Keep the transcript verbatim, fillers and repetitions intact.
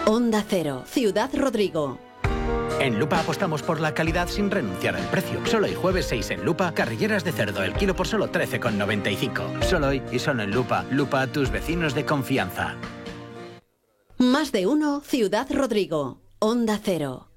Onda Cero, Ciudad Rodrigo. En Lupa apostamos por la calidad sin renunciar al precio. Solo hoy jueves seis en Lupa, carrilleras de cerdo el kilo por solo trece con noventa y cinco. Solo hoy y solo en Lupa. Lupa, tus vecinos de confianza. Más de uno, Ciudad Rodrigo. Onda Cero.